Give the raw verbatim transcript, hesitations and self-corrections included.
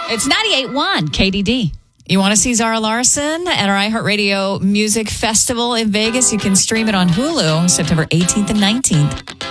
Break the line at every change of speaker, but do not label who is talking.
It's ninety-eight point one K D D. You want to see Zara Larsson at our iHeartRadio Music Festival in Vegas? You can stream it on Hulu September eighteenth and nineteenth.